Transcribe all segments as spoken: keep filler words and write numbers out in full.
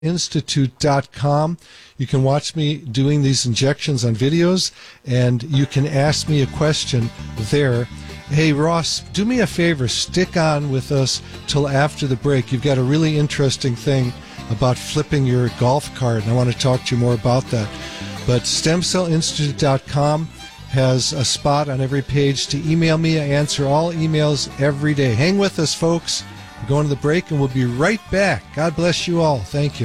institute dot com. You can watch me doing these injections on videos, and you can ask me a question there. Hey, Ross, do me a favor. Stick on with us till after the break. You've got a really interesting thing about flipping your golf cart, and I want to talk to you more about that. But stem cell institute dot com has a spot on every page to email me. I answer all emails every day. Hang with us, folks. We're going to the break, and we'll be right back. God bless you all. Thank you.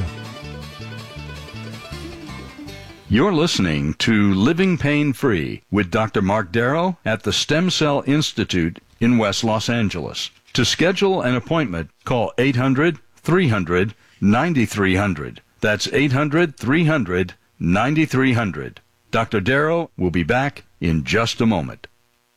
You're listening to Living Pain Free with Doctor Mark Darrow at the Stem Cell Institute in West Los Angeles. To schedule an appointment, call eight hundred, three hundred, ninety-three hundred. That's eight hundred, three hundred, ninety-three hundred. Doctor Darrow will be back in just a moment.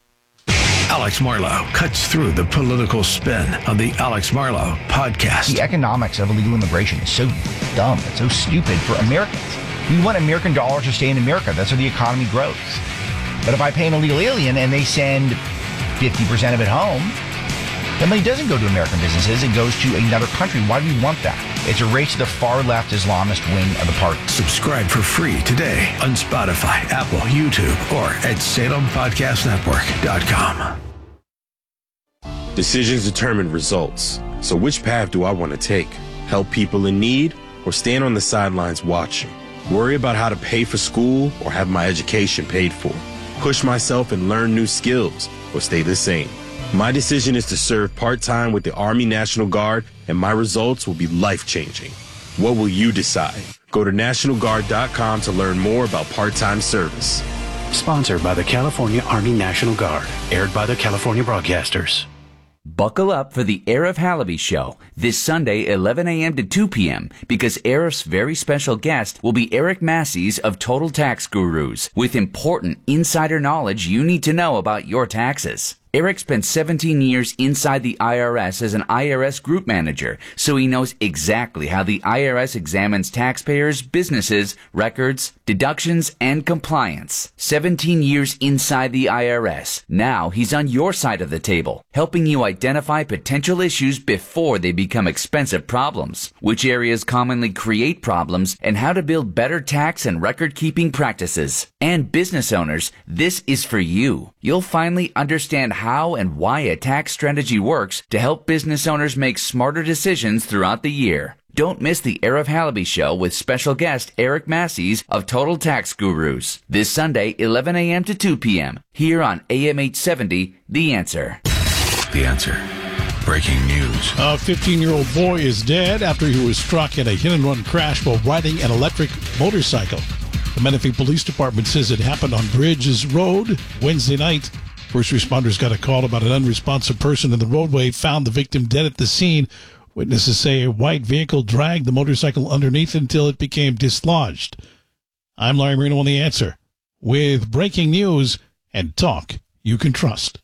Alex Marlow cuts through the political spin on the Alex Marlow podcast. The economics of illegal immigration is so dumb. It's so stupid for Americans. We want American dollars to stay in America. That's how the economy grows. But if I pay an illegal alien and they send fifty percent of it home, the money doesn't go to American businesses. It goes to another country. Why do we want that? It's a race to the far-left Islamist wing of the party. Subscribe for free today on Spotify, Apple, YouTube, or at Salem Podcast Network dot com. Decisions determine results. So which path do I want to take? Help people in need or stand on the sidelines watching? Worry about how to pay for school or have my education paid for? Push myself and learn new skills or stay the same? My decision is to serve part-time with the Army National Guard, and my results will be life-changing. What will you decide? Go to National Guard dot com to learn more about part-time service. Sponsored by the California Army National Guard. Aired by the California Broadcasters. Buckle up for the Arif Halaby Show this Sunday, eleven a.m. to two p.m., because Arif's very special guest will be Eric Massey's of Total Tax Gurus, with important insider knowledge you need to know about your taxes. Eric spent seventeen years inside the I R S as an I R S group manager, so he knows exactly how the I R S examines taxpayers, businesses, records, deductions, and compliance. seventeen years inside the I R S. Now he's on your side of the table, helping you identify potential issues before they become expensive problems, which areas commonly create problems, and how to build better tax and record-keeping practices. And business owners, this is for you. You'll finally understand how and why a tax strategy works to help business owners make smarter decisions throughout the year. Don't miss the Arif Halaby Show with special guest Eric Massey's of Total Tax Gurus. This Sunday, eleven a.m. to two p.m. here on A M eight seventy, The Answer. The Answer. Breaking news. A fifteen-year-old boy is dead after he was struck in a hit-and-run crash while riding an electric motorcycle. The Menifee Police Department says it happened on Bridges Road Wednesday night. First responders got a call about an unresponsive person in the roadway, found the victim dead at the scene. Witnesses say a white vehicle dragged the motorcycle underneath until it became dislodged. I'm Larry Marino on The Answer, with breaking news and talk you can trust.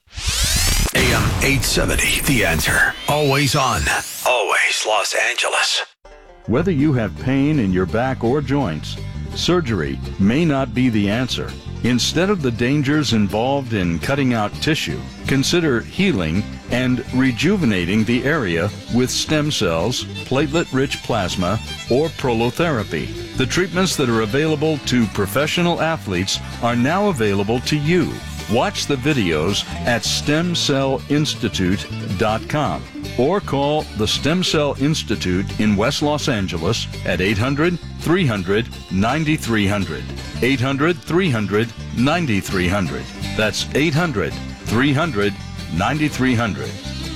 A M eight seventy, The Answer. Always on. Always Los Angeles. Whether you have pain in your back or joints, surgery may not be the answer. Instead of the dangers involved in cutting out tissue, consider healing and rejuvenating the area with stem cells, platelet-rich plasma, or prolotherapy. The treatments that are available to professional athletes are now available to you. Watch the videos at stem cell institute dot com or call the Stem Cell Institute in West Los Angeles at eight hundred, three hundred, ninety-three hundred. eight hundred, three hundred, ninety-three hundred. That's eight hundred, three hundred, ninety-three hundred.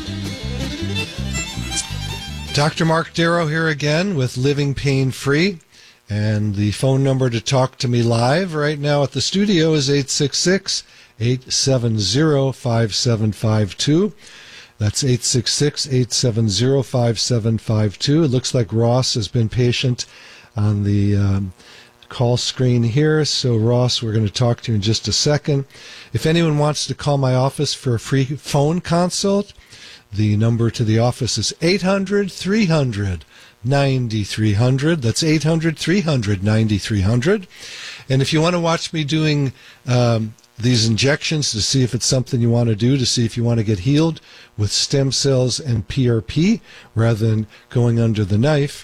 Doctor Mark Darrow here again with Living Pain Free. And the phone number to talk to me live right now at the studio is eight six six, eight seven zero, five seven five two. That's eight six six, eight seven zero, five seven five two. It looks like Ross has been patient on the um, call screen here. So, Ross, we're going to talk to you in just a second. If anyone wants to call my office for a free phone consult, the number to the office is eight hundred, three hundred, ninety-three hundred. That's eight hundred, three hundred, ninety-three hundred. And if you want to watch me doing um, these injections to see if it's something you want to do, to see if you want to get healed with stem cells and P R P rather than going under the knife,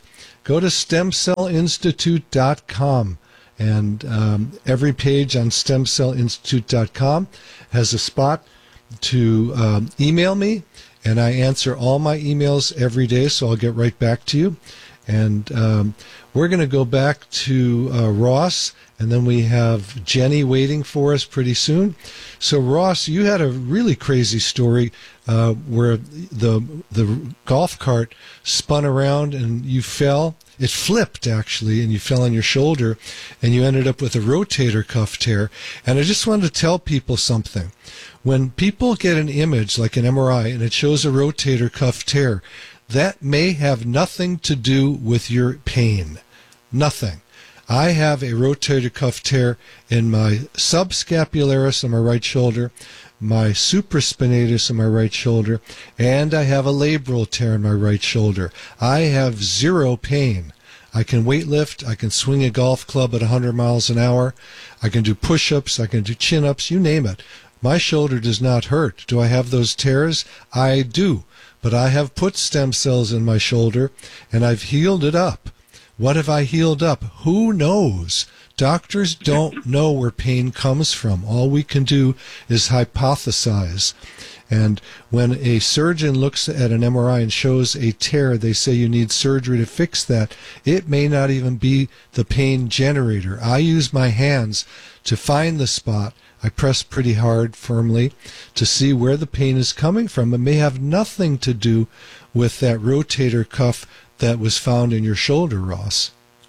go to stem cell institute dot com. And um, every page on stem cell institute dot com has a spot to um, email me, and I answer all my emails every day, so I'll get right back to you. And um, we're going to go back to uh, Ross, and then we have Jenny waiting for us pretty soon. So, Ross, you had a really crazy story uh, where the the golf cart spun around and you fell. It flipped, actually, and you fell on your shoulder, and you ended up with a rotator cuff tear. And I just wanted to tell people something. When people get an image, like an M R I, and it shows a rotator cuff tear, that may have nothing to do with your pain. Nothing. I have a rotator cuff tear in my subscapularis on my right shoulder, my supraspinatus in my right shoulder, and I have a labral tear in my right shoulder. I have zero pain. I can weightlift, I can swing a golf club at one hundred miles an hour, I can do push-ups, I can do chin-ups, you name it. My shoulder does not hurt. Do I have those tears? I do. But I have put stem cells in my shoulder, and I've healed it up. What have I healed up? Who knows? Doctors don't know where pain comes from. All we can do is hypothesize. And when a surgeon looks at an M R I and shows a tear, they say you need surgery to fix that. It may not even be the pain generator. I use my hands to find the spot. I press pretty hard, firmly, to see where the pain is coming from. It may have nothing to do with that rotator cuff that was found in your shoulder, Ross.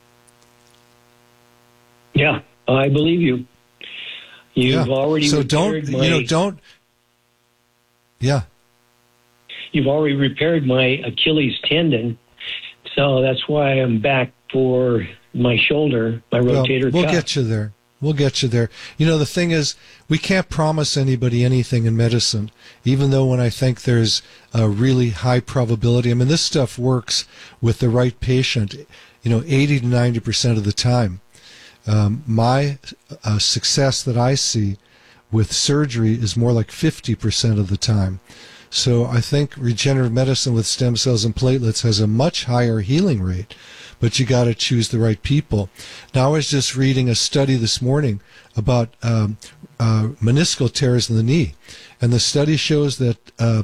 Yeah, I believe you. You've yeah. already so repaired don't my, you know don't yeah. You've already repaired my Achilles tendon, so that's why I'm back for my shoulder, my rotator well, we'll cuff. get you there. We'll get you there. You know, the thing is, we can't promise anybody anything in medicine, even though when I think there's a really high probability. I mean, this stuff works with the right patient, you know, eighty to ninety percent of the time. Um, my uh, success that I see with surgery is more like fifty percent of the time. So I think regenerative medicine with stem cells and platelets has a much higher healing rate, but you got to choose the right people. Now, I was just reading a study this morning about um, uh, meniscal tears in the knee, and the study shows that uh,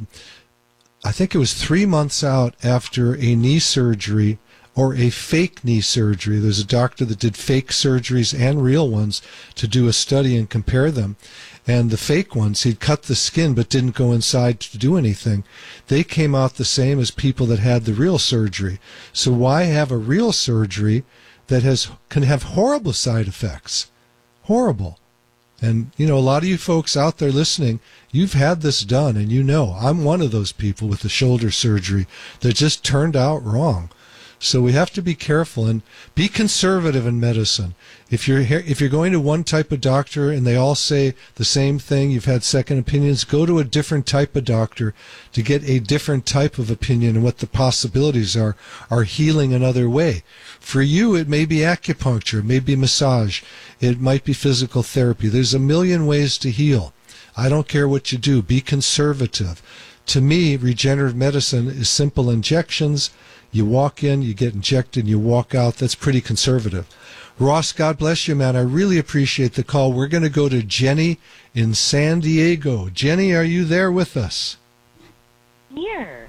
I think it was three months out after a knee surgery or a fake knee surgery. There's a doctor that did fake surgeries and real ones to do a study and compare them. And the fake ones, he'd cut the skin but didn't go inside to do anything. They came out the same as people that had the real surgery. So why have a real surgery that has can have horrible side effects? Horrible. And, you know, a lot of you folks out there listening, you've had this done, and you know, I'm one of those people with the shoulder surgery that just turned out wrong. So we have to be careful and be conservative in medicine. If you're here, if you're going to one type of doctor and they all say the same thing, you've had second opinions, go to a different type of doctor to get a different type of opinion and what the possibilities are, are healing another way. For you, it may be acupuncture, it may be massage, it might be physical therapy. There's a million ways to heal. I don't care what you do. Be conservative. To me, regenerative medicine is simple injections. You walk in, you get injected, and you walk out. That's pretty conservative. Ross, God bless you, man. I really appreciate the call. We're going to go to Jenny in San Diego. Jenny, are you there with us? Here.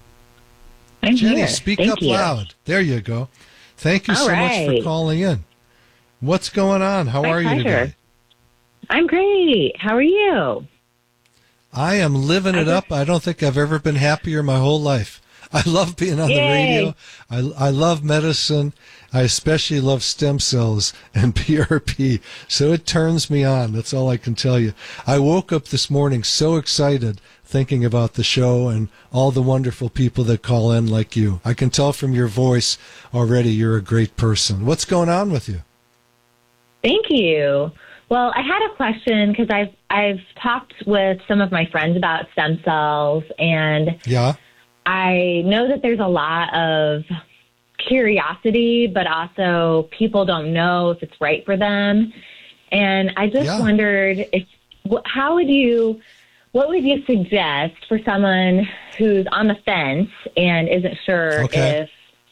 I'm Jenny, here. speak Thank up you. loud. There you go. Thank you All so right. much for calling in. What's going on? How My are pleasure. you today? I'm great. How are you? I am living it up. I don't think I've ever been happier my whole life. I love being on Yay. the radio. I, I love medicine. I especially love stem cells and P R P. So it turns me on. That's all I can tell you. I woke up this morning so excited thinking about the show and all the wonderful people that call in like you. I can tell from your voice already you're a great person. What's going on with you? Thank you. Well, I had a question because I've I've talked with some of my friends about stem cells, and Yeah. I know that there's a lot of curiosity, but also people don't know if it's right for them. And I just Yeah. wondered if wh- how would you, what would you suggest for someone who's on the fence and isn't sure Okay. if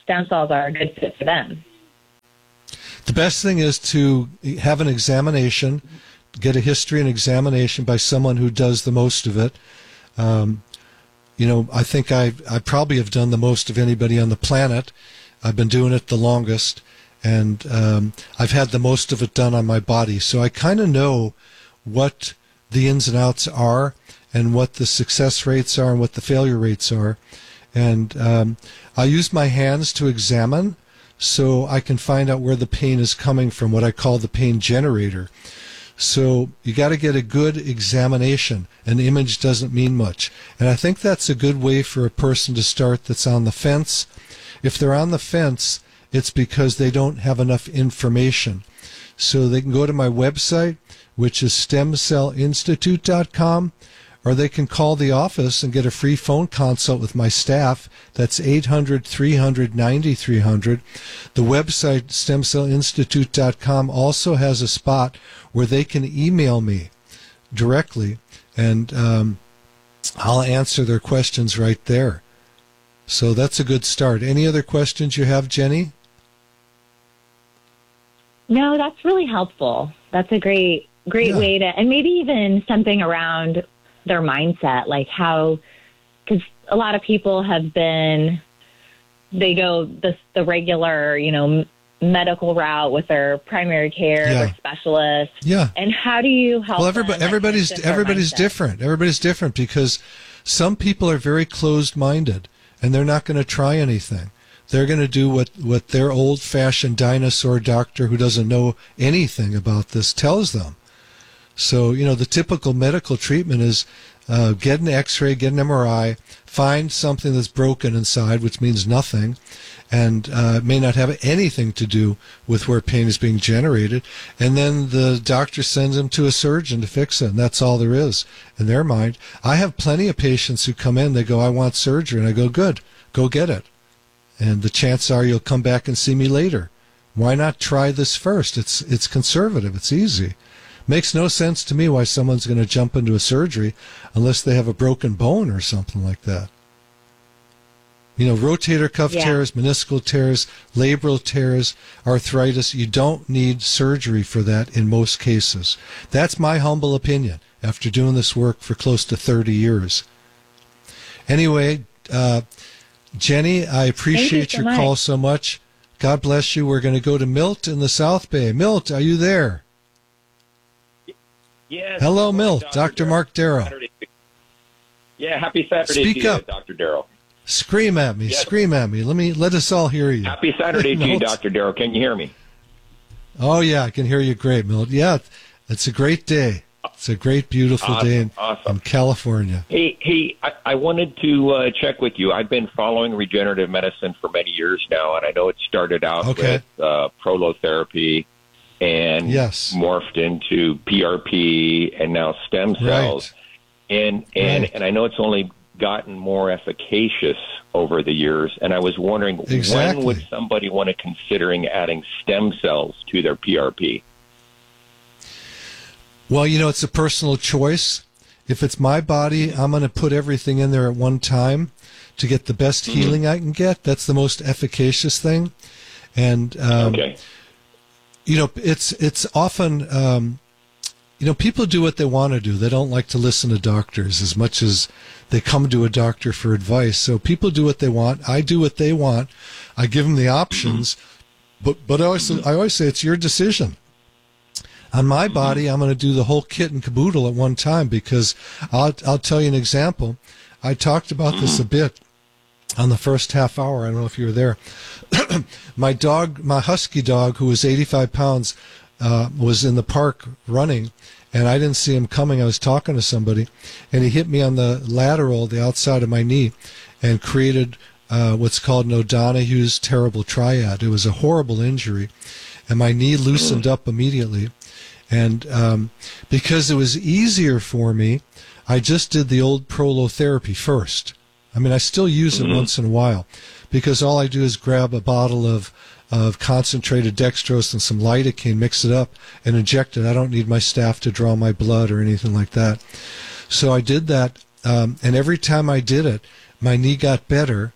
stem cells are a good fit for them. The best thing is to have an examination, get a history and examination by someone who does the most of it. Um, you know, I think I I probably have done the most of anybody on the planet. I've been doing it the longest, and um, I've had the most of it done on my body. So I kind of know what the ins and outs are and what the success rates are and what the failure rates are. And um, I use my hands to examine so I can find out where the pain is coming from, what I call the pain generator. So you got to get a good examination. An image doesn't mean much. And I think that's a good way for a person to start that's on the fence. If they're on the fence, it's because they don't have enough information. So they can go to my website, which is stem cell institute dot com, or they can call the office and get a free phone consult with my staff. That's eight hundred, three hundred, ninety-three hundred. The website, stem cell institute dot com, also has a spot where they can email me directly, and um, I'll answer their questions right there. So that's a good start. Any other questions you have, Jenny? No, that's really helpful. That's a great, great Yeah. way to, and maybe even something around their mindset, like how, because a lot of people have been, they go the the regular, you know, medical route with their primary care, Yeah. their specialist. Yeah. And how do you help? Well, everybody, them, like, everybody's shift their everybody's mindset? different. Everybody's different because some people are very closed-minded and they're not going to try anything. They're going to do what, what their old-fashioned dinosaur doctor who doesn't know anything about this tells them. So, you know, the typical medical treatment is uh, get an x-ray, get an M R I, find something that's broken inside, which means nothing, and uh, may not have anything to do with where pain is being generated, and then the doctor sends them to a surgeon to fix it, and that's all there is in their mind. I have plenty of patients who come in, they go, I want surgery, and I go, good, go get it. And the chances are you'll come back and see me later. Why not try this first? It's it's conservative. It's easy. Makes no sense to me why someone's going to jump into a surgery unless they have a broken bone or something like that. You know, rotator cuff Yeah. tears, meniscal tears, labral tears, arthritis, you don't need surgery for that in most cases. That's my humble opinion after doing this work for close to thirty years. Anyway, uh, Jenny, I appreciate so your much. call so much. God bless you. We're going to go to Milt in the South Bay. Milt, are you there? Yes. Hello, Good morning, Milt. Doctor Doctor Mark Darrow. Saturday. Yeah, happy Saturday Speak to you, up. Doctor Darrow. Scream at me. Yes. Scream at me. Let me let us all hear you. Happy Saturday to you, Milt. Doctor Darrow. Can you hear me? Oh, yeah, I can hear you great, Milt. Yeah, it's a great day. It's a great, beautiful Awesome, day in, awesome. in California. Hey, hey, I, I wanted to uh, check with you. I've been following regenerative medicine for many years now, and I know it started out Okay. with uh, prolotherapy and Yes. morphed into P R P and now stem cells. And and Right. and I know it's only gotten more efficacious over the years. And I was wondering, Exactly. when would somebody want to considering adding stem cells to their P R P? Well, you know, it's a personal choice. If it's my body, I'm going to put everything in there at one time to get the best Mm-hmm. healing I can get. That's the most efficacious thing. And, um, Okay. you know, it's it's often, um, you know, people do what they want to do. They don't like to listen to doctors as much as they come to a doctor for advice. So people do what they want. I do what they want. I give them the options. But but I always, I always say it's your decision. On my body, I'm going to do the whole kit and caboodle at one time because I'll, I'll tell you an example. I talked about this a bit on the first half hour. I don't know if you were there. My dog, my husky dog, who was eighty-five pounds, uh, was in the park running, and I didn't see him coming. I was talking to somebody, and he hit me on the lateral, the outside of my knee, and created uh, what's called an O'Donoghue's terrible triad. It was a horrible injury, and my knee loosened up immediately. And um, because it was easier for me, I just did the old prolotherapy first. I mean, I still use it once in a while because all I do is grab a bottle of, of concentrated dextrose and some lidocaine, mix it up, and inject it. I don't need my staff to draw my blood or anything like that. So I did that, um, and every time I did it, my knee got better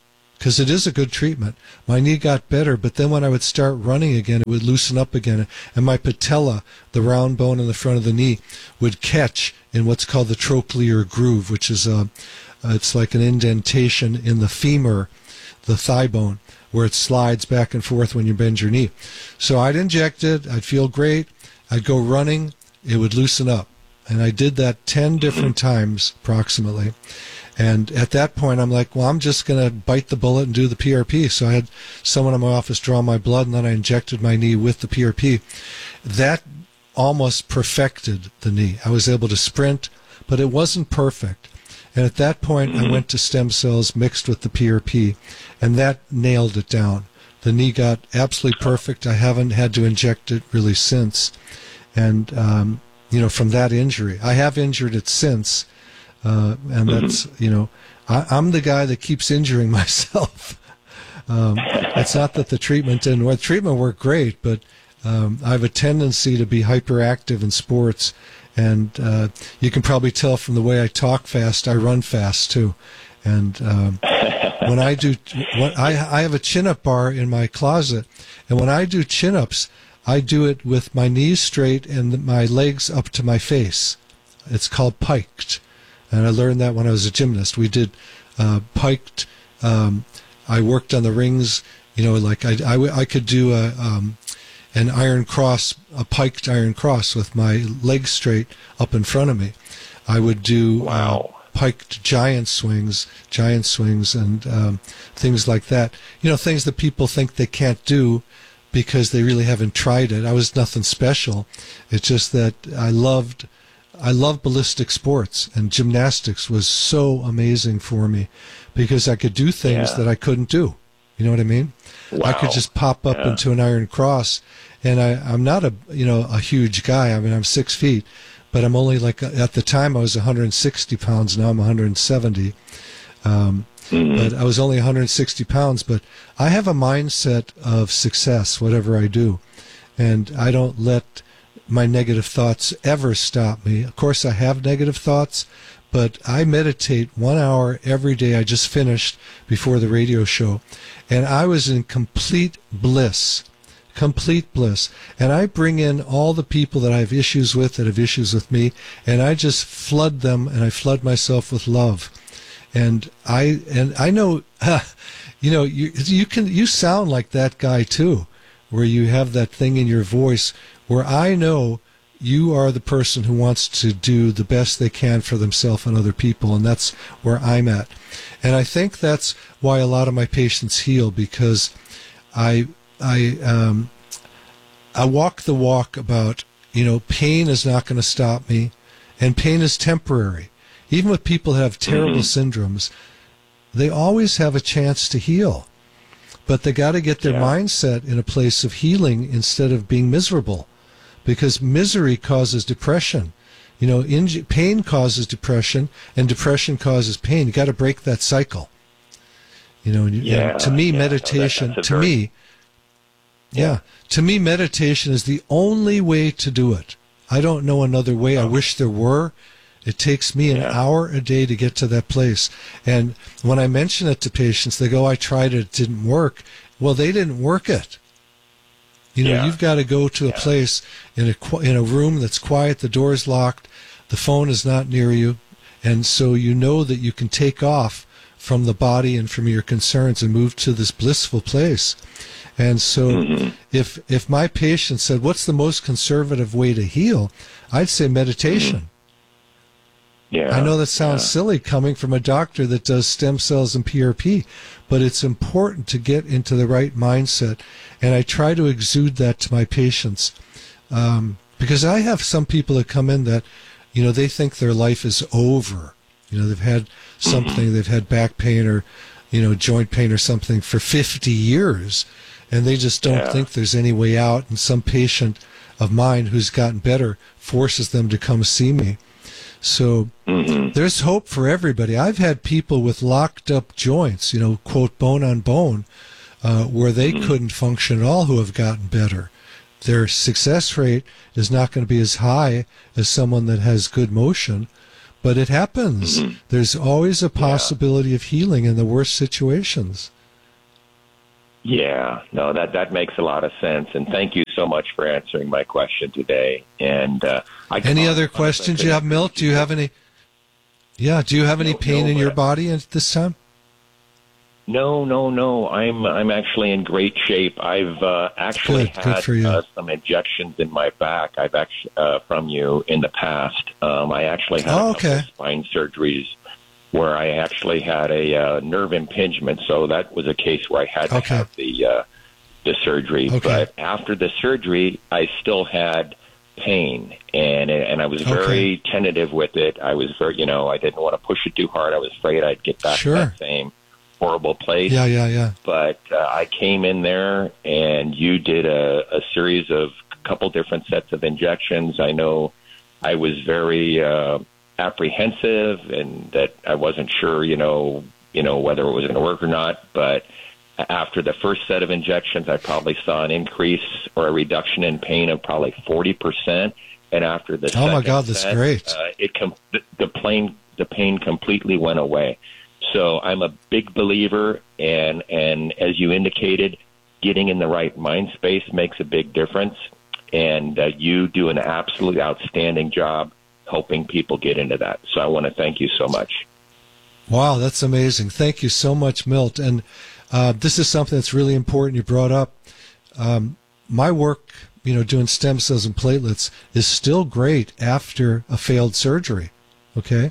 because it is a good treatment. My knee got better, but then when I would start running again, it would loosen up again, and my patella, the round bone in the front of the knee, would catch in what's called the trochlear groove, which is a, it's like an indentation in the femur, the thigh bone, where it slides back and forth when you bend your knee. So I'd inject it, I'd feel great, I'd go running, it would loosen up. And I did that ten different times, approximately. And at that point, I'm like, well, I'm just going to bite the bullet and do the P R P. So I had someone in my office draw my blood, and then I injected my knee with the P R P. That almost perfected the knee. I was able to sprint, but it wasn't perfect. And at that point, I went to stem cells mixed with the P R P, and that nailed it down. The knee got absolutely perfect. I haven't had to inject it really since. And, um, you know, from that injury, I have injured it since. Uh, and that's, you know, I, I'm the guy that keeps injuring myself. um, it's not that the treatment didn't work. The treatment worked great, but um, I have a tendency to be hyperactive in sports. And uh, you can probably tell from the way I talk fast, I run fast too. And um, when I do, when I, I have a chin-up bar in my closet, and when I do chin-ups, I do it with my knees straight and my legs up to my face. It's called piked. And I learned that when I was a gymnast. We did uh, piked. Um, I worked on the rings, you know, like I, I, I could do a, um, an iron cross, a piked iron cross with my legs straight up in front of me. I would do wow. uh, piked giant swings, giant swings and um, things like that. You know, things that people think they can't do because they really haven't tried it. I was nothing special. It's just that I loved I love ballistic sports, and gymnastics was so amazing for me because I could do things yeah. that I couldn't do. You know what I mean? Wow. I could just pop up yeah. into an iron cross, and I, I'm not a you know a huge guy. I mean, I'm six feet, but I'm only like at the time I was one hundred sixty pounds. Now I'm one hundred seventy. Um, mm-hmm. But I was only one hundred sixty pounds. But I have a mindset of success, whatever I do, and I don't let my negative thoughts ever stop me. Of course, I have negative thoughts, but I meditate one hour every day. I just finished before the radio show, and I was in complete bliss, complete bliss. And I bring in all the people that I have issues with, that have issues with me, and I just flood them, and I flood myself with love. And I and I know, you know, you you can you sound like that guy too, where you have that thing in your voice where I know you are the person who wants to do the best they can for themselves and other people, and that's where I'm at. And I think that's why a lot of my patients heal, because I I um, I walk the walk about, you know, pain is not going to stop me, and pain is temporary. Even with people who have terrible mm-hmm. syndromes, they always have a chance to heal. But they got to get their yeah. mindset in a place of healing instead of being miserable, because misery causes depression. You know, in, pain causes depression, and depression causes pain. You got to break that cycle. You know, and, yeah, and to me, yeah, meditation, no, that, to very... me, yeah. yeah, to me, meditation is the only way to do it. I don't know another way. I wish there were. It takes me an yeah. hour a day to get to that place. And when I mention it to patients, they go, I tried it, it didn't work. Well, they didn't work it. You know, yeah. you've got to go to a yeah. place in a, in a room that's quiet, the door's locked, the phone is not near you, and so you know that you can take off from the body and from your concerns and move to this blissful place. And so mm-hmm. if if my patient said, what's the most conservative way to heal? I'd say meditation. Mm-hmm. Yeah, I know that sounds yeah. silly coming from a doctor that does stem cells and P R P, but it's important to get into the right mindset. And I try to exude that to my patients. Um, because I have some people that come in that, you know, they think their life is over. You know, they've had something, they've had back pain or, you know, joint pain or something for fifty years, and they just don't yeah. think there's any way out. And some patient of mine who's gotten better forces them to come see me. So mm-hmm. there's hope for everybody. I've had people with locked up joints, you know, quote, bone on bone, uh, where they mm-hmm. couldn't function at all, who have gotten better. Their success rate is not going to be as high as someone that has good motion, but it happens. Mm-hmm. There's always a possibility yeah. of healing in the worst situations. Yeah, no, that, that makes a lot of sense. And thank you so much for answering my question today. And uh, I Any other questions you have, Milt? Do you have any? Yeah, do you have any No, pain no, in your but- body at this time? No, no, no. I'm I'm actually in great shape. I've uh, actually Good, good had for you. uh, some injections in my back. I've actually uh, from you in the past. Um, I actually had Oh, a couple okay. of spine surgeries where I actually had a uh, nerve impingement. So that was a case where I had to Okay. have the uh, the surgery. Okay. But after the surgery, I still had pain, and and I was very tentative with it. I was very, you know, I didn't want to push it too hard. I was afraid I'd get back Sure. to that same horrible place. Yeah, yeah, yeah. But uh, I came in there, and you did a, a series of couple different sets of injections. I know I was very uh, apprehensive, and that I wasn't sure, you know, you know whether it was going to work or not. But after the first set of injections, I probably saw an increase or a reduction in pain of probably forty percent. And after the Oh, my second God, that's set, great. Uh, it com- the, the pain the pain completely went away. So I'm a big believer, and and as you indicated, getting in the right mind space makes a big difference. And uh, you do an absolutely outstanding job helping people get into that. So I want to thank you so much. Wow, that's amazing. Thank you so much, Milt. And uh, this is something that's really important you brought up. Um, my work, you know, doing stem cells and platelets is still great after a failed surgery. Okay?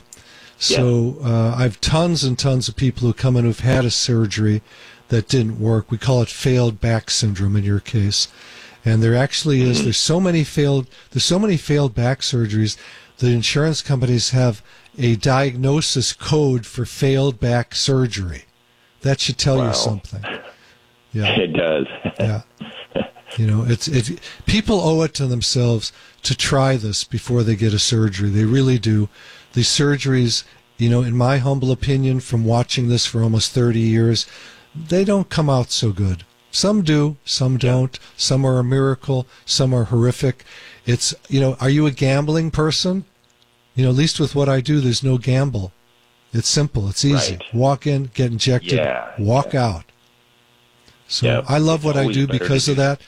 So uh, I have tons and tons of people who come in who've had a surgery that didn't work. We call it failed back syndrome in your case. And there actually is, there's so many failed, there's so many failed back surgeries, the insurance companies have a diagnosis code for failed back surgery. That should tell Wow. you something. Yeah. It does. Yeah. You know, it's it. People owe it to themselves to try this before they get a surgery. They really do. These surgeries, you know, in my humble opinion, from watching this for almost thirty years, they don't come out so good. Some do, some don't. Some are a miracle, some are horrific. It's, you know, are you a gambling person? You know, at least with what I do, there's no gamble. It's simple. It's easy. Right. Walk in, get injected, Yeah, walk yeah. out. So Yep. I love It's what I always do better to because of do- that.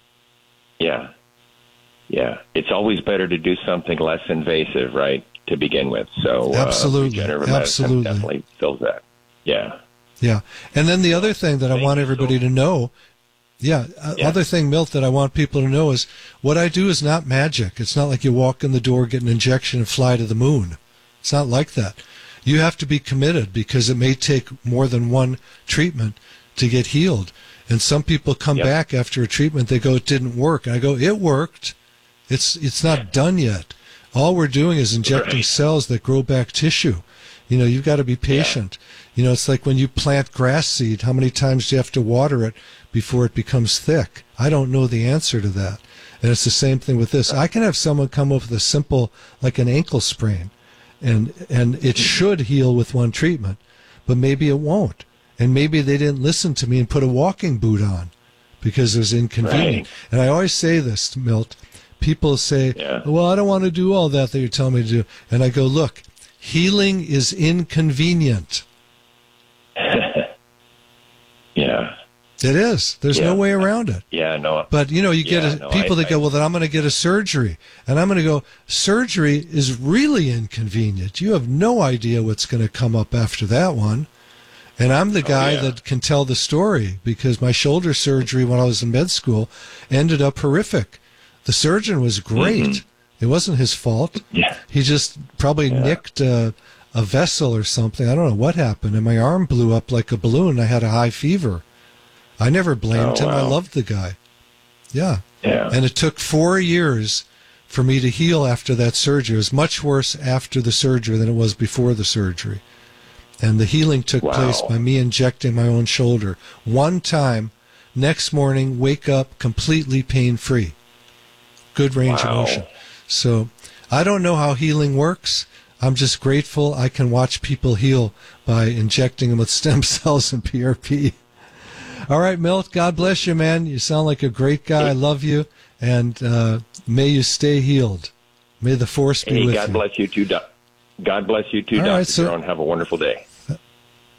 Yeah. Yeah. It's always better to do something less invasive, right, to begin with. So Absolutely. uh, regenerative medicine Absolutely. definitely fills that. Yeah. Yeah. And then the other thing that I Thank want you everybody so- to know, yeah, uh, Yeah. other thing, Milt, that I want people to know is what I do is not magic. It's not like you walk in the door, get an injection, and fly to the moon. It's not like that. You have to be committed because it may take more than one treatment to get healed. And some people come Yep. back after a treatment, they go, it didn't work. And I go, it worked. It's it's not done yet. All we're doing is injecting Right. cells that grow back tissue. You know, you've got to be patient. You know, it's like when you plant grass seed, how many times do you have to water it before it becomes thick? I don't know the answer to that. And it's the same thing with this. I can have someone come up with a simple, like an ankle sprain, and and it should heal with one treatment, but maybe it won't. And maybe they didn't listen to me and put a walking boot on because it was inconvenient. Right. And I always say this, Milt. People say, Yeah. well, I don't want to do all that that you're telling me to do. And I go, look, healing is inconvenient. Yeah. It is. There's Yeah. no way around it. Yeah, no. But, you know, you get Yeah, a, no, people I- that go, I- well, then I'm going to get a surgery. And I'm going to go, surgery is really inconvenient. You have no idea what's going to come up after that one. And I'm the guy yeah. that can tell the story because my shoulder surgery when I was in med school ended up horrific. The surgeon was great. It wasn't his fault. Yeah. He just probably Yeah. nicked a, a vessel or something. I don't know what happened. And my arm blew up like a balloon. I had a high fever. I never blamed Oh, him. I wow. loved the guy. Yeah. Yeah. And it took four years for me to heal after that surgery. It was much worse after the surgery than it was before the surgery. And the healing took Wow. place by me injecting my own shoulder. One time, next morning, wake up completely pain-free. Good range Wow. of motion. So I don't know how healing works. I'm just grateful I can watch people heal by injecting them with stem cells and P R P. All right, Milt, God bless you, man. You sound like a great guy. I love you. And uh, may you stay healed. May the force be Hey, with God you. bless you too, Doc. God bless you too, All Doctor right, so- Jerome. Have a wonderful day.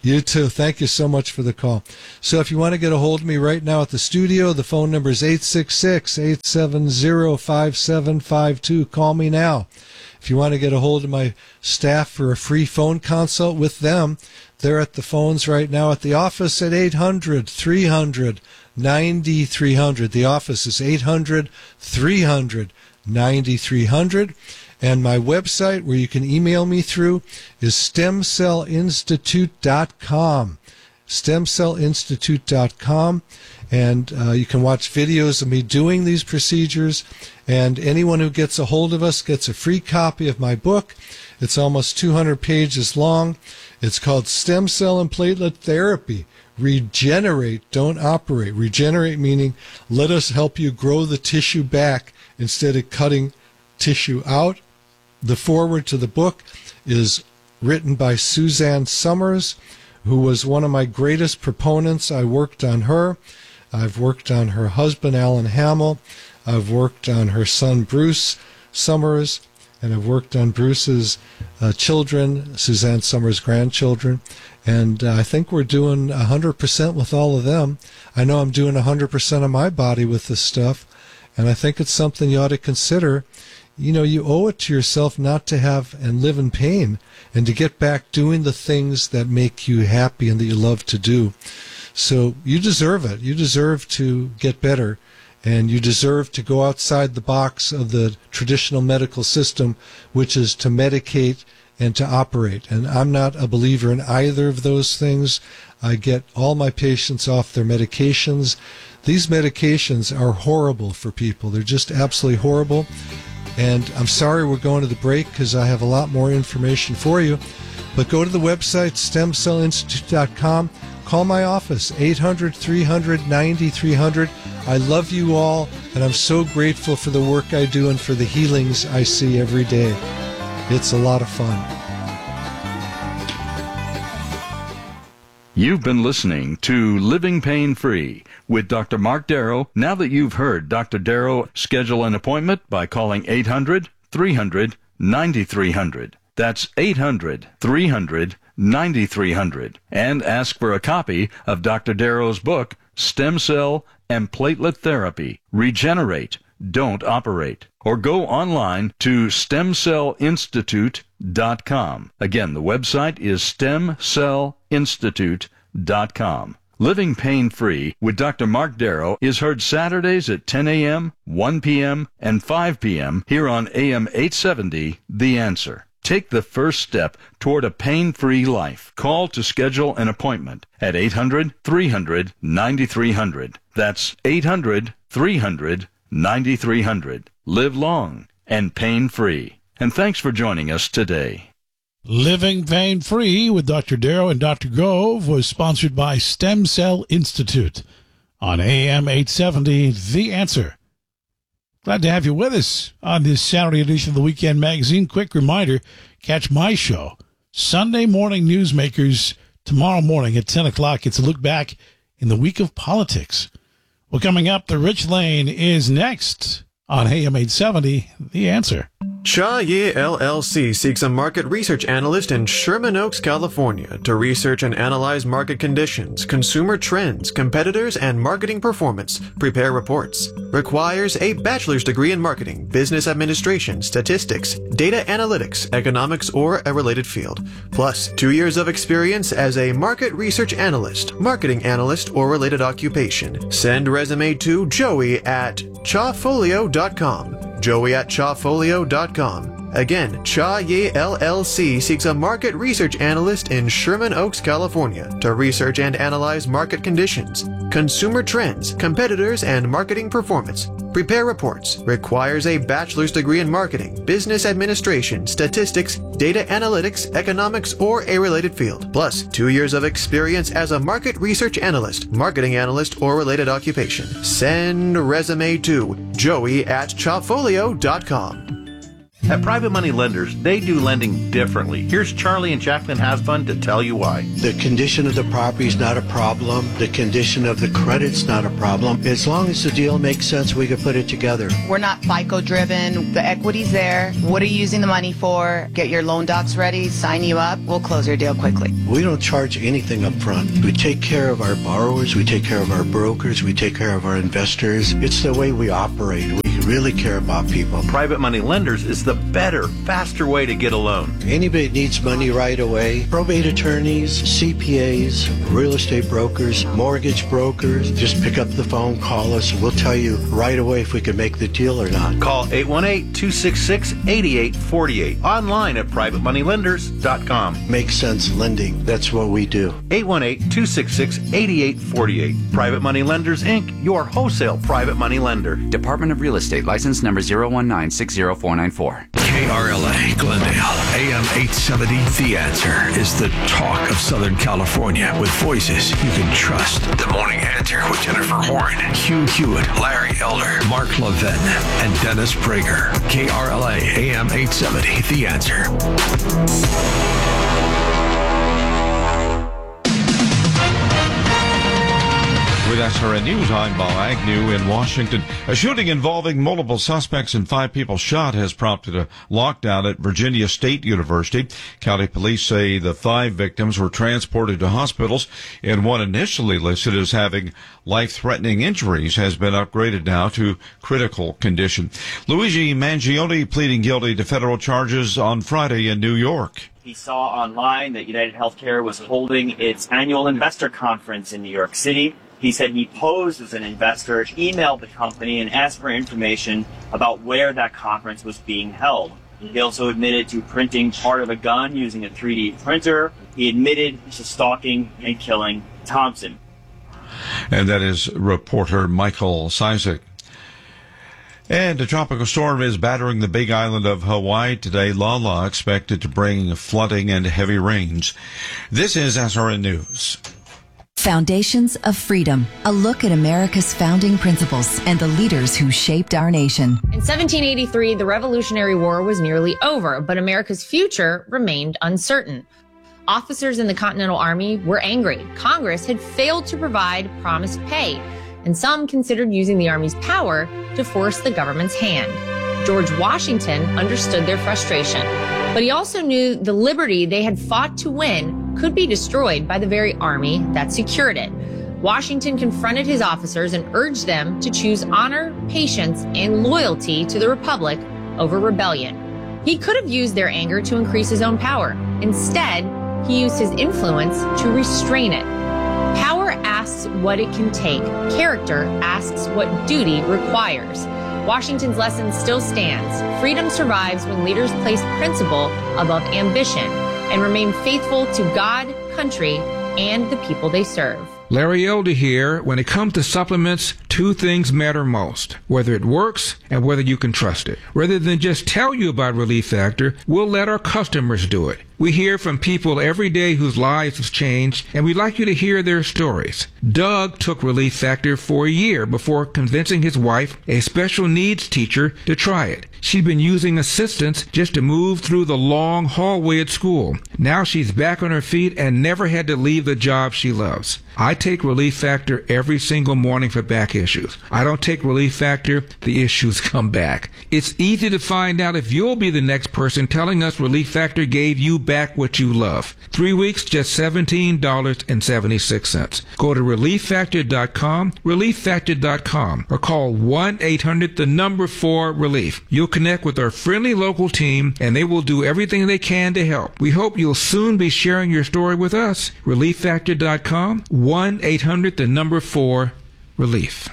You too. Thank you so much for the call. So if you want to get a hold of me right now at the studio, the phone number is eight six six, eight seven zero, five seven five two. Call me now. If you want to get a hold of my staff for a free phone consult with them, they're at the phones right now at the office at eight hundred, three hundred, ninety-three hundred. The office is eight hundred, three hundred, ninety-three hundred. And my website, where you can email me through, is stem cell institute dot com. stem cell institute dot com. And uh, you can watch videos of me doing these procedures. And anyone who gets a hold of us gets a free copy of my book. It's almost two hundred pages long. It's called Stem Cell and Platelet Therapy. Regenerate, don't operate. Regenerate meaning let us help you grow the tissue back instead of cutting tissue out. The foreword to the book is written by Suzanne Summers, who was one of my greatest proponents. I worked on her. I've worked on her husband, Alan Hamill. I've worked on her son, Bruce Summers, and I've worked on Bruce's uh, children, Suzanne Summers' grandchildren. And uh, I think we're doing one hundred percent with all of them. I know I'm doing one hundred percent of my body with this stuff, and I think it's something you ought to consider. You know, you owe it to yourself not to have and live in pain and to get back doing the things that make you happy and that you love to do. So you deserve it. You deserve to get better, and you deserve to go outside the box of the traditional medical system, which is to medicate and to operate. And I'm not a believer in either of those things. I get all my patients off their medications. These medications are horrible for people. They're just absolutely horrible. And I'm sorry we're going to the break because I have a lot more information for you. But go to the website, stem cell institute dot com. Call my office, eight hundred, three hundred, ninety-three hundred. I love you all, and I'm so grateful for the work I do and for the healings I see every day. It's a lot of fun. You've been listening to Living Pain Free with Doctor Mark Darrow. Now that you've heard Doctor Darrow, schedule an appointment by calling eight hundred, three hundred, ninety-three hundred. That's eight hundred, three hundred, ninety-three hundred. And ask for a copy of Doctor Darrow's book, Stem Cell and Platelet Therapy. Regenerate, don't operate. Or go online to stem cell institute dot com. Again, the website is stem cell institute dot com. Living Pain Free with Doctor Mark Darrow is heard Saturdays at ten a.m., one p.m., and five p.m. here on A M eight seventy, The Answer. Take the first step toward a pain-free life. Call to schedule an appointment at eight hundred, three hundred, ninety-three hundred. That's eight hundred, three hundred, ninety-three hundred. Live long and pain-free. And thanks for joining us today. Living Pain Free with Doctor Darrow and Doctor Grove was sponsored by Stem Cell Institute on A M eight seventy, The Answer. Glad to have you with us on this Saturday edition of the Weekend Magazine. Quick reminder, catch my show, Sunday Morning Newsmakers, tomorrow morning at ten o'clock. It's a look back in the week of politics. Well, coming up, the Rich Lane is next on A M eight seventy, The Answer. Cha-Ye L L C seeks a market research analyst in Sherman Oaks, California to research and analyze market conditions, consumer trends, competitors, and marketing performance. Prepare reports. Requires a bachelor's degree in marketing, business administration, statistics, data analytics, economics, or a related field. Plus, two years of experience as a market research analyst, marketing analyst, or related occupation. Send resume to Joey at chafolio dot com. Joey at chafolio dot com. Again, Cha-Ye L L C seeks a market research analyst in Sherman Oaks, California to research and analyze market conditions, consumer trends, competitors, and marketing performance. Prepare reports. Requires a bachelor's degree in marketing, business administration, statistics, data analytics, economics, or a related field. Plus, two years of experience as a market research analyst, marketing analyst, or related occupation. Send resume to Joey at chafolio dot com. At Private Money Lenders, they do lending differently. Here's Charlie and Jacqueline Hasbun to tell you why. The condition of the property is not a problem. The condition of the credit's not a problem. As long as the deal makes sense, we can put it together. We're not FICO driven. The equity's there. What are you using the money for? Get your loan docs ready, sign you up. We'll close your deal quickly. We don't charge anything up front. We take care of our borrowers. We take care of our brokers. We take care of our investors. It's the way we operate. We really care about people. Private Money Lenders is the better, faster way to get a loan. Anybody that needs money right away, probate attorneys, C P As, real estate brokers, mortgage brokers, just pick up the phone, call us, and we'll tell you right away if we can make the deal or not. Call eight one eight, two six six, eight eight four eight. Online at private money lenders dot com. Makes sense lending. That's what we do. eight one eight, two six six, eight eight four eight. Private Money Lenders, Incorporated, your wholesale private money lender. Department of Real Estate, license number zero one nine six zero four nine four. K R L A, Glendale, A M eight seventy. The Answer is the talk of Southern California with voices you can trust. The Morning Answer with Jennifer Horn, Hugh Hewitt, Larry Elder, Mark Levin, and Dennis Prager. K R L A, A M eight seventy. The Answer. With S R N News, I'm Bob Agnew in Washington. A shooting involving multiple suspects and five people shot has prompted a lockdown at Virginia State University. County police say the five victims were transported to hospitals, and one initially listed as having life-threatening injuries has been upgraded now to critical condition. Luigi Mangione pleading guilty to federal charges on Friday in New York. He saw online that United Healthcare was holding its annual investor conference in New York City. He said he posed as an investor, emailed the company, and asked for information about where that conference was being held. He also admitted to printing part of a gun using a three D printer. He admitted to stalking and killing Thompson. And that is reporter Michael Cizik. And a tropical storm is battering the Big Island of Hawaii today. Lala expected to bring flooding and heavy rains. This is S R N News. Foundations of Freedom, a look at America's founding principles and the leaders who shaped our nation. In seventeen eighty-three, the Revolutionary War was nearly over, but America's future remained uncertain. Officers in the Continental Army were angry. Congress had failed to provide promised pay, and some considered using the Army's power to force the government's hand. George Washington understood their frustration, but he also knew the liberty they had fought to win could be destroyed by the very army that secured it. Washington confronted his officers and urged them to choose honor, patience, and loyalty to the Republic over rebellion. He could have used their anger to increase his own power. Instead, he used his influence to restrain it. Power asks what it can take. Character asks what duty requires. Washington's lesson still stands. Freedom survives when leaders place principle above ambition and remain faithful to God, country, and the people they serve. Larry Elder here. When it comes to supplements, two things matter most: whether it works and whether you can trust it. Rather than just tell you about Relief Factor, we'll let our customers do it. We hear from people every day whose lives have changed, and we'd like you to hear their stories. Doug took Relief Factor for a year before convincing his wife, a special needs teacher, to try it. She'd been using assistance just to move through the long hallway at school. Now she's back on her feet and never had to leave the job she loves. I take Relief Factor every single morning for back issues. I don't take Relief Factor, the issues come back. It's easy to find out if you'll be the next person telling us Relief Factor gave you back what you love. Three weeks, just seventeen dollars and seventy-six cents. Go to relief factor dot com, relief factor dot com, or call one eight hundred the number four relief. You'll connect with our friendly local team, and they will do everything they can to help. We hope you'll soon be sharing your story with us. relief factor dot com, one eight hundred the number four relief.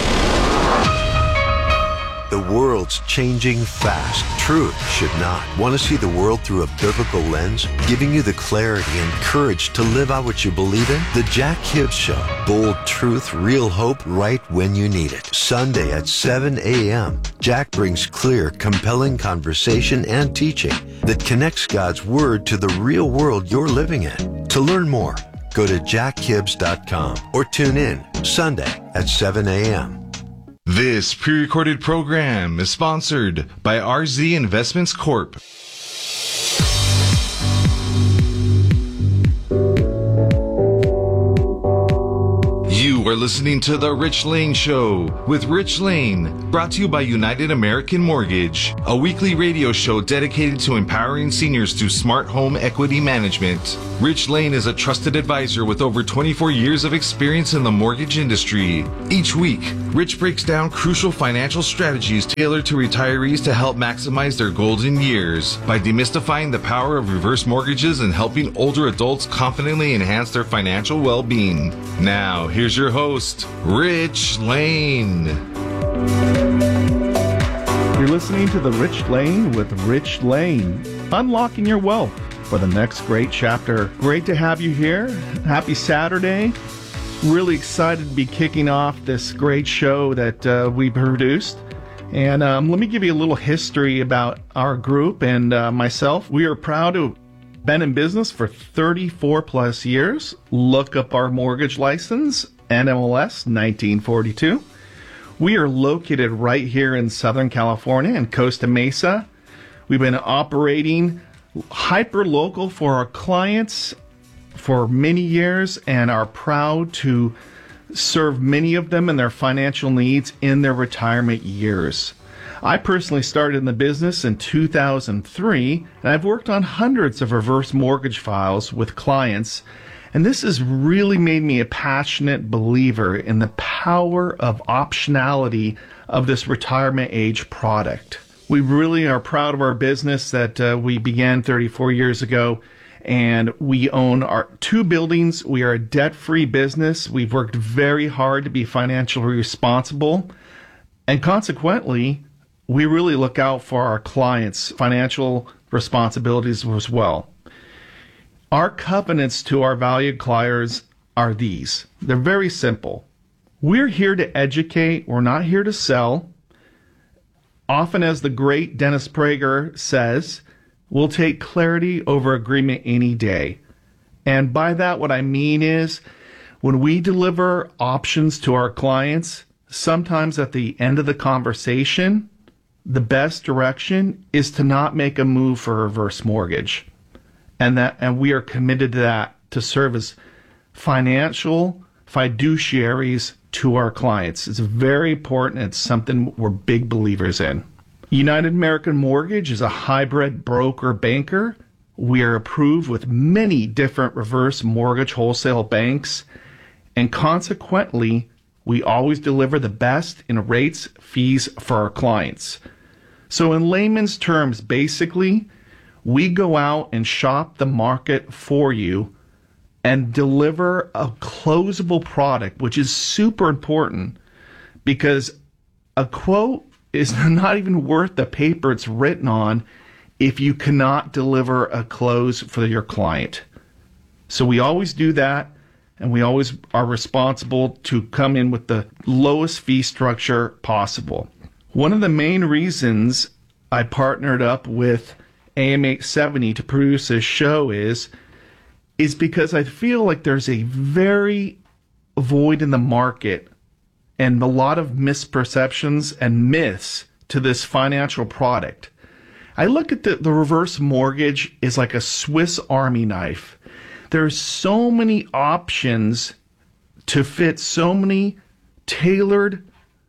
The world's changing fast. Truth should not. Want to see the world through a biblical lens? Giving you the clarity and courage to live out what you believe in? The Jack Hibbs Show. Bold truth, real hope, right when you need it. Sunday at seven a.m. Jack brings clear, compelling conversation and teaching that connects God's Word to the real world you're living in. To learn more, go to jack hibbs dot com or tune in Sunday at seven a.m. This pre-recorded program is sponsored by R Z Investments Corp. You are listening to The Rich Lane Show with Rich Lane, brought to you by United American Mortgage, a weekly radio show dedicated to empowering seniors through smart home equity management. Rich Lane is a trusted advisor with over twenty-four years of experience in the mortgage industry. Each week, Rich breaks down crucial financial strategies tailored to retirees to help maximize their golden years by demystifying the power of reverse mortgages and helping older adults confidently enhance their financial well-being. Now, here's your host, Rich Lane. You're listening to The Rich Lane with Rich Lane, unlocking your wealth for the next great chapter. Great to have you here. Happy Saturday. Really excited to be kicking off this great show that uh, we produced. And um, let me give you a little history about our group and uh, myself. We are proud to have been in business for thirty-four plus years. Look up our mortgage license, N M L S nineteen forty-two. We are located right here in Southern California in Costa Mesa. We've been operating hyper local for our clients for many years and are proud to serve many of them in their financial needs in their retirement years. I personally started in the business in two thousand three, and I've worked on hundreds of reverse mortgage files with clients, and this has really made me a passionate believer in the power of optionality of this retirement age product. We really are proud of our business that uh, we began thirty-four years ago, and we own our two buildings. We are a debt-free business. We've worked very hard to be financially responsible, and consequently, we really look out for our clients' financial responsibilities as well. Our covenants to our valued clients are these. They're very simple. We're here to educate. We're not here to sell. Often, as the great Dennis Prager says, we'll take clarity over agreement any day. And by that, what I mean is, when we deliver options to our clients, sometimes at the end of the conversation, the best direction is to not make a move for a reverse mortgage. And that, and we are committed to that, to serve as financial fiduciaries to our clients. It's very important. It's something we're big believers in. United American Mortgage is a hybrid broker banker. We are approved with many different reverse mortgage wholesale banks, and consequently, we always deliver the best in rates, fees for our clients. So in layman's terms, basically, we go out and shop the market for you and deliver a closable product, which is super important because a quote is not even worth the paper it's written on if you cannot deliver a close for your client. So we always do that, and we always are responsible to come in with the lowest fee structure possible. One of the main reasons I partnered up with A M eight seventy to produce this show is is because I feel like there's a very void in the market and a lot of misperceptions and myths to this financial product. I look at the, the reverse mortgage as like a Swiss Army knife. There's so many options to fit so many tailored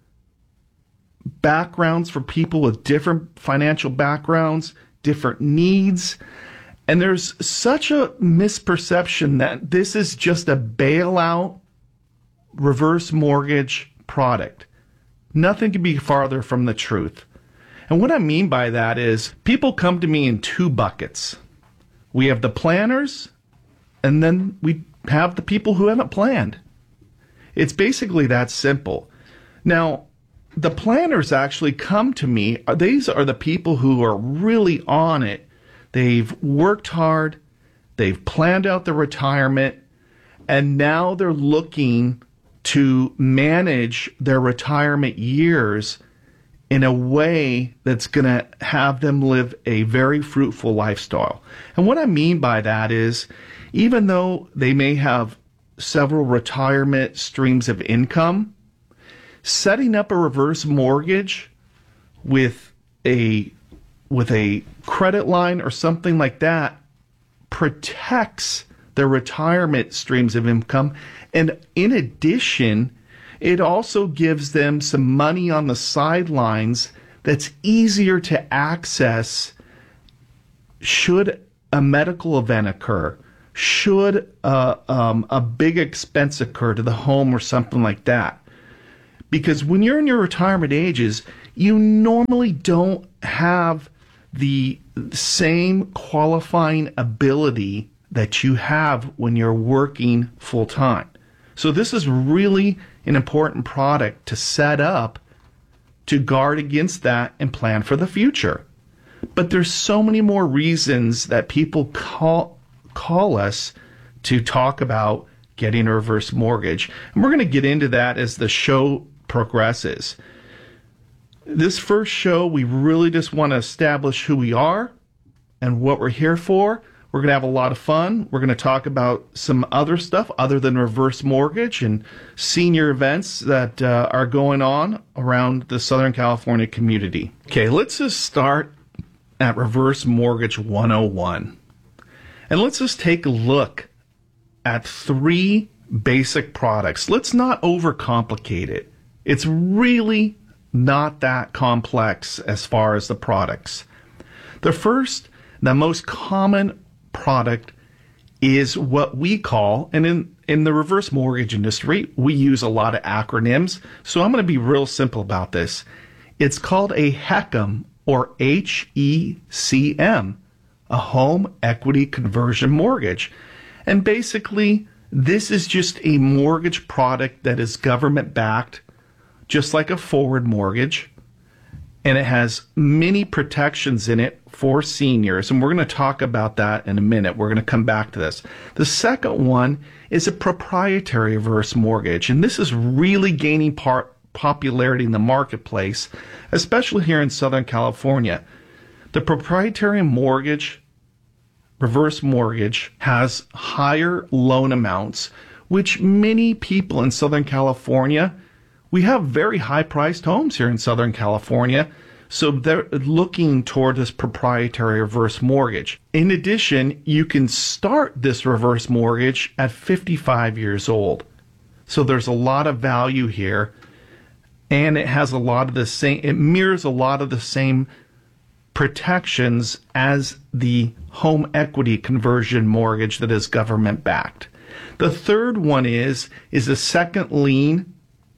backgrounds for people with different financial backgrounds, different needs. And there's such a misperception that this is just a bailout reverse mortgage product. Nothing could be farther from the truth. And what I mean by that is people come to me in two buckets. We have the planners, and then we have the people who haven't planned. It's basically that simple. Now, the planners actually come to me. These are the people who are really on it. They've worked hard. They've planned out their retirement. And now they're looking to manage their retirement years in a way that's going to have them live a very fruitful lifestyle. And what I mean by that is, even though they may have several retirement streams of income, setting up a reverse mortgage with a with a credit line or something like that protects their retirement streams of income. And in addition, it also gives them some money on the sidelines that's easier to access should a medical event occur, should uh, um, a big expense occur to the home or something like that. Because when you're in your retirement ages, you normally don't have the same qualifying ability that you have when you're working full time. So this is really an important product to set up to guard against that and plan for the future. But there's so many more reasons that people call call us to talk about getting a reverse mortgage. And we're going to get into that as the show progresses. This first show, we really just want to establish who we are and what we're here for. We're going to have a lot of fun. We're going to talk about some other stuff other than reverse mortgage and senior events that uh, are going on around the Southern California community. Okay, let's just start at Reverse Mortgage one oh one. And let's just take a look at three basic products. Let's not overcomplicate it. It's really not that complex as far as the products. The first, the most common product is what we call, and in, in the reverse mortgage industry, we use a lot of acronyms, so I'm going to be real simple about this. It's called a HECM, or H E C M, a home equity conversion mortgage. And basically, this is just a mortgage product that is government-backed, just like a forward mortgage, and it has many protections in it for seniors, and we're going to talk about that in a minute. We're going to come back to this. The second one is a proprietary reverse mortgage, and this is really gaining part popularity in the marketplace, especially here in Southern California. The proprietary mortgage, reverse mortgage, has higher loan amounts, which many people in Southern California, we have very high-priced homes here in Southern California, so they're looking toward this proprietary reverse mortgage. In addition, you can start this reverse mortgage at fifty-five years old. So there's a lot of value here, and it has a lot of the same, it mirrors a lot of the same protections as the home equity conversion mortgage that is government-backed. The third one is, is a second lien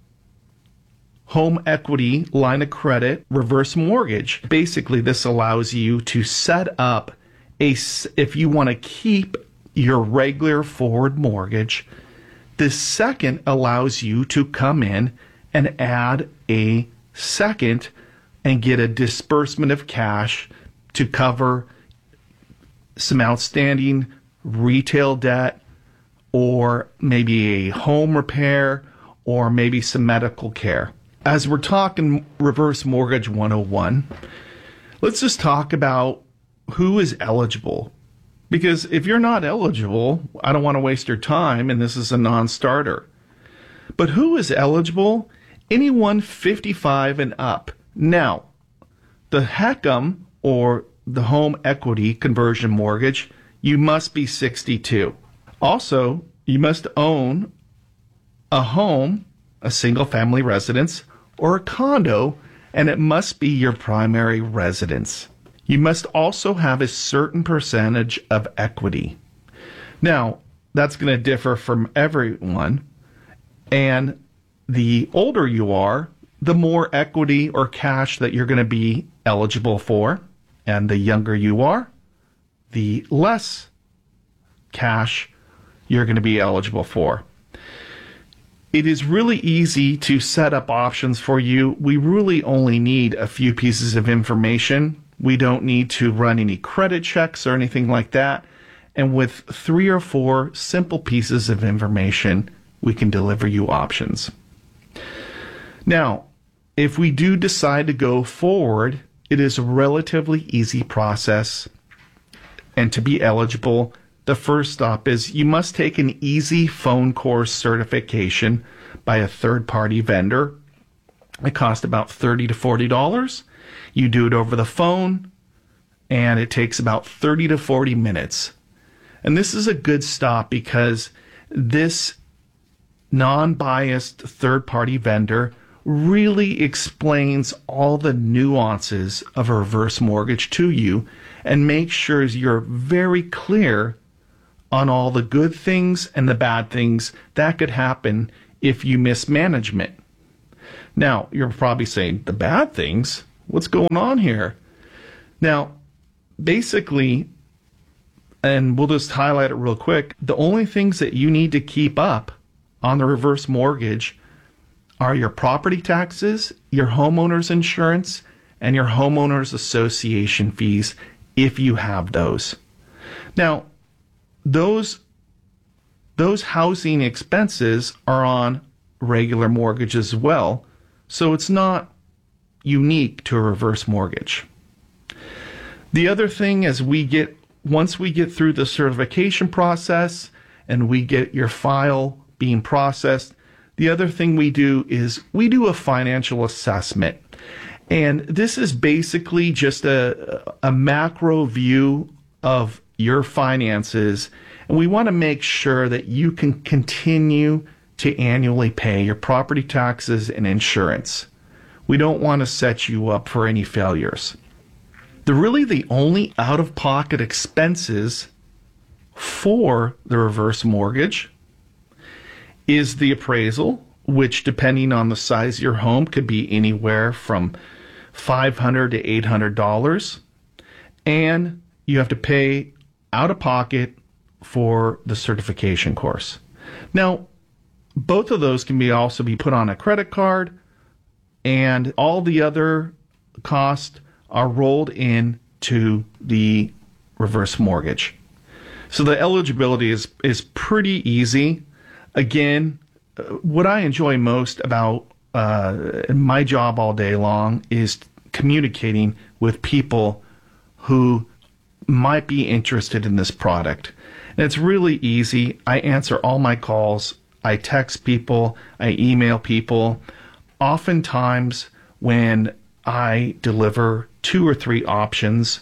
home equity line of credit reverse mortgage. Basically, this allows you to set up a, if you want to keep your regular forward mortgage, the second allows you to come in and add a second and get a disbursement of cash to cover some outstanding retail debt, or maybe a home repair, or maybe some medical care. As we're talking Reverse Mortgage one oh one, let's just talk about who is eligible. Because if you're not eligible, I don't want to waste your time, and this is a non-starter. But who is eligible? Anyone fifty-five and up. Now, the HECM, or the home equity conversion mortgage, you must be sixty-two. Also, you must own a home, a single-family residence, or a condo, and it must be your primary residence. You must also have a certain percentage of equity. Now, that's going to differ from everyone, and the older you are, the more equity or cash that you're going to be eligible for, and the younger you are, the less cash you're going to be eligible for. It is really easy to set up options for you. We really only need a few pieces of information. We don't need to run any credit checks or anything like that. And with three or four simple pieces of information, we can deliver you options. Now, if we do decide to go forward, it is a relatively easy process. And to be eligible, the first stop is you must take an easy phone course certification by a third-party vendor. It costs about thirty to forty dollars. You do it over the phone, and it takes about thirty to forty minutes. And this is a good stop because this non-biased third-party vendor really explains all the nuances of a reverse mortgage to you and makes sure you're very clear on all the good things and the bad things that could happen if you mismanagement. Now, you're probably saying, the bad things? What's going on here? Now, basically, and we'll just highlight it real quick, the only things that you need to keep up on the reverse mortgage are your property taxes, your homeowner's insurance, and your homeowner's association fees, if you have those. Now, those, those housing expenses are on regular mortgages as well, so it's not unique to a reverse mortgage. The other thing is we get, once we get through the certification process and we get your file being processed, the other thing we do is we do a financial assessment. And this is basically just a, a macro view of your finances. And we want to make sure that you can continue to annually pay your property taxes and insurance. We don't want to set you up for any failures. The really the only out-of-pocket expenses for the reverse mortgage is the appraisal, which depending on the size of your home could be anywhere from five hundred dollars to eight hundred dollars. And you have to pay out of pocket for the certification course. Now, both of those can be also be put on a credit card, and all the other costs are rolled in to the reverse mortgage. So the eligibility is, is pretty easy. Again, what I enjoy most about uh, my job all day long is communicating with people who might be interested in this product. And it's really easy. I answer all my calls. I text people. I email people. Oftentimes, when I deliver two or three options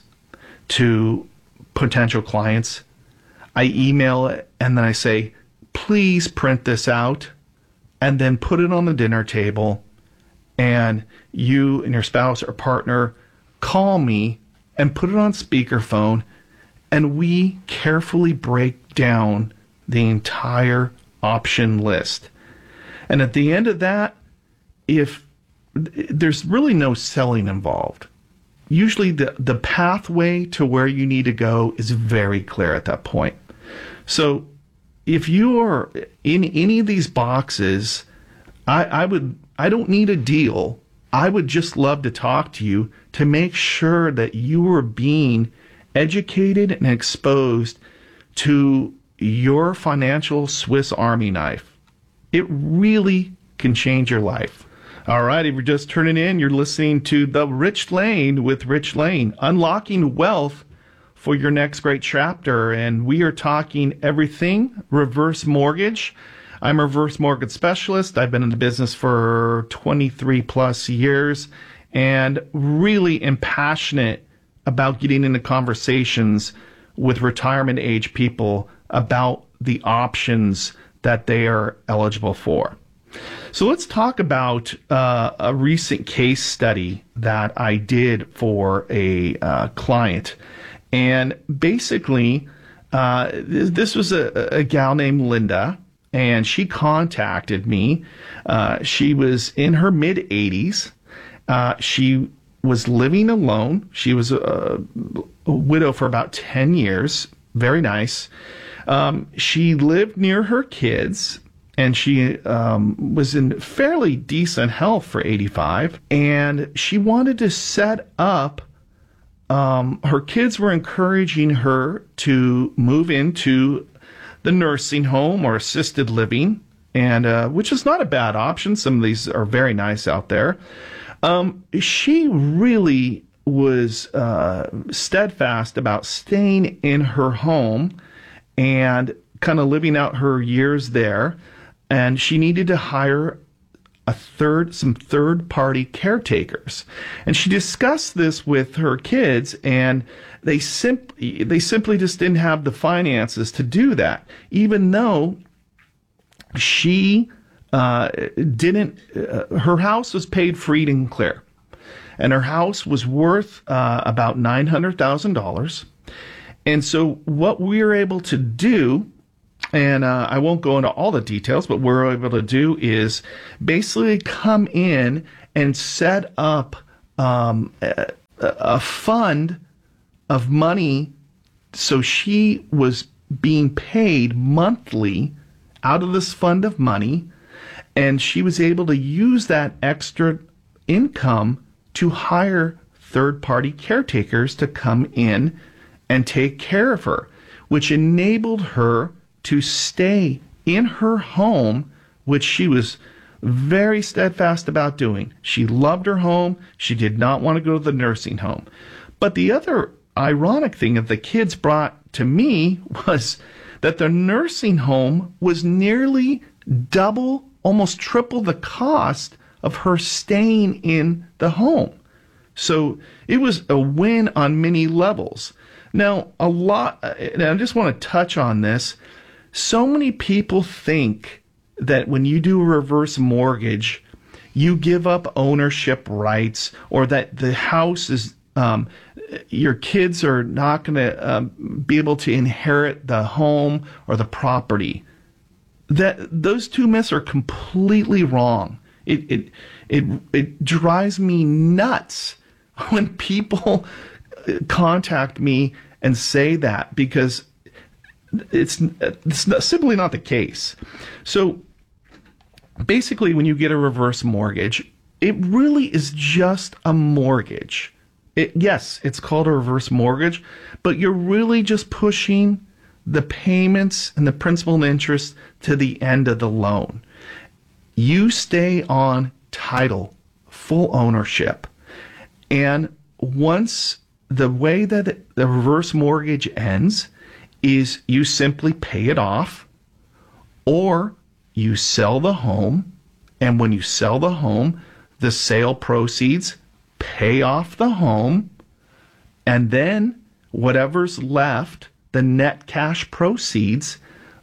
to potential clients, I email it and then I say, please print this out and then put it on the dinner table, and you and your spouse or partner call me and put it on speakerphone, and we carefully break down the entire option list. And at the end of that, if there's really no selling involved, usually the, the pathway to where you need to go is very clear at that point. So if you are in any of these boxes, I, I would I don't need a deal. I would just love to talk to you to make sure that you are being educated and exposed to your financial Swiss Army knife. It really can change your life. All right, if you're just turning in, you're listening to The Rich Lane with Rich Lane, unlocking wealth for your next great chapter. And we are talking everything reverse mortgage. I'm a reverse mortgage specialist. I've been in the business for twenty-three plus years and really am passionate about getting into conversations with retirement age people about the options that they are eligible for. So let's talk about uh, a recent case study that I did for a uh, client. And basically, uh, this was a, a gal named Linda, and she contacted me. Uh, she was in her mid-eighties. Uh, she was living alone. She was a, a widow for about ten years. Very nice. Um, she lived near her kids, and she um, was in fairly decent health for eighty-five. And she wanted to set up, um, her kids were encouraging her to move into the nursing home or assisted living, and uh, which is not a bad option. Some of these are very nice out there. Um, she really was uh, steadfast about staying in her home and kind of living out her years there. And she needed to hire a third, some third-party caretakers. And she discussed this with her kids, and they simply, they simply just didn't have the finances to do that, even though she uh, didn't, uh, her house was paid free and clear. And her house was worth uh, about nine hundred thousand dollars. And so what we were able to do, and uh, I won't go into all the details, but what we're able to do is basically come in and set up um, a, a fund of money. So she was being paid monthly out of this fund of money, and she was able to use that extra income to hire third-party caretakers to come in and take care of her, which enabled her to stay in her home, which she was very steadfast about doing. She loved her home. She did not want to go to the nursing home. But the other ironic thing that the kids brought to me was that the nursing home was nearly double, almost triple the cost of her staying in the home. So it was a win on many levels. Now, a lot, and I just want to touch on this. So many people think that when you do a reverse mortgage, you give up ownership rights, or that the house is, um, your kids are not going to um, be able to inherit the home or the property. That those two myths are completely wrong. It it it it drives me nuts when people contact me and say that, because it's, it's not, simply not the case. So basically, when you get a reverse mortgage, it really is just a mortgage. It, yes, it's called a reverse mortgage, but you're really just pushing the payments and the principal and interest to the end of the loan. You stay on title, full ownership. And once the way that the reverse mortgage ends is you simply pay it off, or you sell the home, and when you sell the home, the sale proceeds pay off the home, and then whatever's left, the net cash proceeds,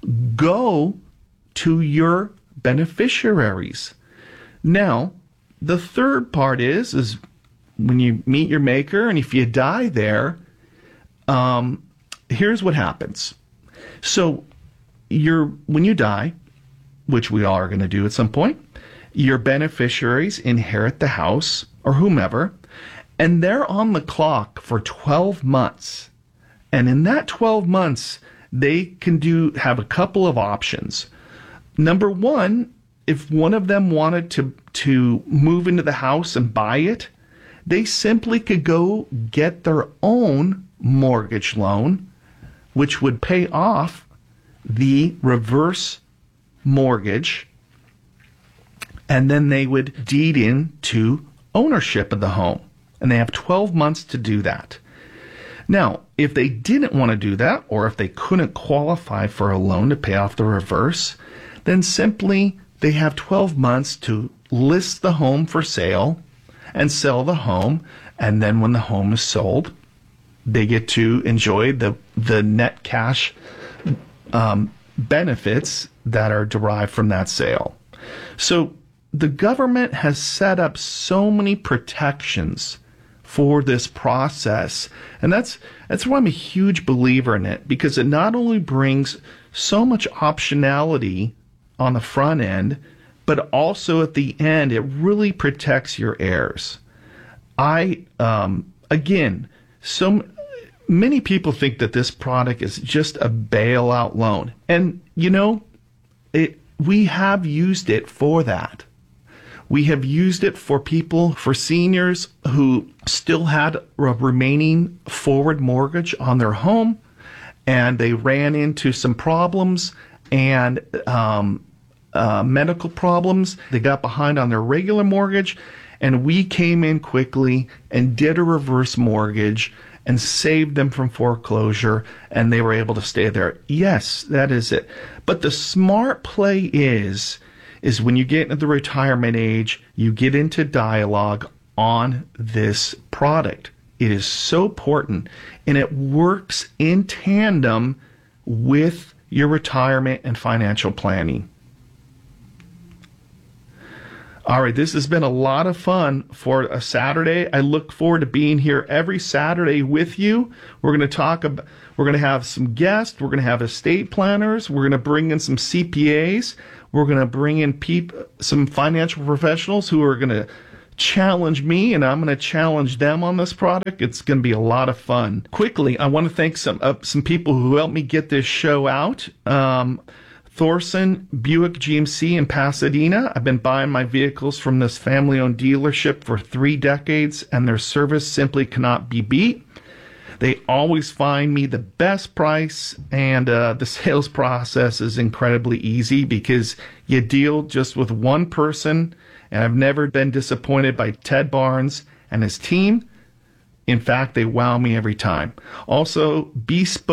go to your beneficiaries. Now, the third part is, is when you meet your maker, and if you die there, um, here's what happens. So you're, when you die, which we all are going to do at some point, your beneficiaries inherit the house or whomever, and they're on the clock for twelve months. And in that twelve months, they can do have a couple of options. Number one, if one of them wanted to, to move into the house and buy it, they simply could go get their own mortgage loan, which would pay off the reverse mortgage, and then they would deed into ownership of the home. And they have twelve months to do that. Now, if they didn't want to do that, or if they couldn't qualify for a loan to pay off the reverse, then simply they have twelve months to list the home for sale and sell the home, and then when the home is sold, they get to enjoy the the net cash um, benefits that are derived from that sale. So the government has set up so many protections for this process, and that's that's why I'm a huge believer in it, because it not only brings so much optionality on the front end, but also at the end, it really protects your heirs. I, um, again, so many people think that this product is just a bailout loan. And, you know, it, we have used it for that. We have used it for people, for seniors who still had a remaining forward mortgage on their home, and they ran into some problems and um, uh, medical problems. They got behind on their regular mortgage, and we came in quickly and did a reverse mortgage and saved them from foreclosure, and they were able to stay there. Yes, that is it. But the smart play is, is when you get into the retirement age, you get into dialogue on this product. It is so important, and it works in tandem with your retirement and financial planning. All right, this has been a lot of fun for a Saturday. I look forward to being here every Saturday with you. We're going to talk about, we're going to have some guests. We're going to have estate planners. We're going to bring in some C P As. We're going to bring in peop, some financial professionals who are going to challenge me, and I'm going to challenge them on this product. It's going to be a lot of fun. Quickly, I want to thank some uh, some people who helped me get this show out. Um, Thorson Buick G M C in Pasadena. I've been buying my vehicles from this family-owned dealership for three decades, and their service simply cannot be beat. They always find me the best price, and uh, the sales process is incredibly easy because you deal just with one person, and I've never been disappointed by Ted Barnes and his team. In fact, they wow me every time. Also, Bespoke